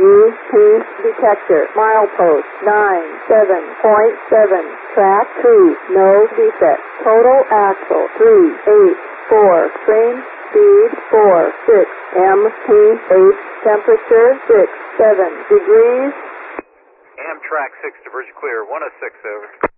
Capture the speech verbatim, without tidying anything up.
U P detector. Milepost nine seven point seven. Track two. No defect. Total axle three eight four. Train speed four six. M P H temperature six seven degrees. Amtrak six, diversion clear, one oh six, over.